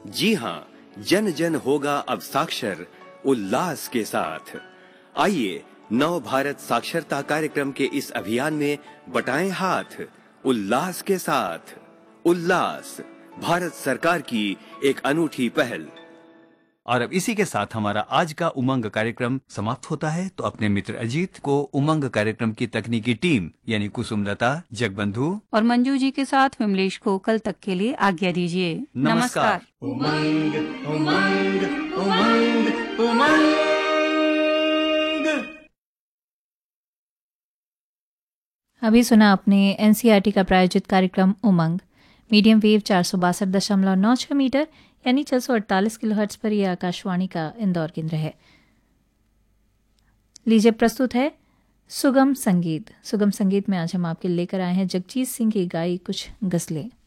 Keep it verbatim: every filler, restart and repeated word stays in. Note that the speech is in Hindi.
जी हाँ, जन जन होगा अब साक्षर उल्लास के साथ। आइए नव भारत साक्षरता कार्यक्रम के इस अभियान में बटाएं हाथ उल्लास के साथ। उल्लास भारत सरकार की एक अनूठी पहल। और अब इसी के साथ हमारा आज का उमंग कार्यक्रम समाप्त होता है। तो अपने मित्र अजीत को उमंग कार्यक्रम की तकनीकी टीम यानी कुसुमलता, जगबंधु और मंजू जी के साथ विमलेश को कल तक के लिए आज्ञा दीजिए। नमस्कार। उमंग उमंग उमंग उमंग। अभी सुना आपने एनसीईआरटी का प्रायोजित कार्यक्रम उमंग। मीडियम वेव चार सौ बासठ दशमलव नौ छह मीटर यानी छह सौ अड़तालीस किलोहर्ट्ज पर यह आकाशवाणी का इंदौर केंद्र है। लीजिए प्रस्तुत है सुगम संगीत। सुगम संगीत में आज हम आपके लेकर आए हैं जगजीत सिंह की गाई कुछ गजलें।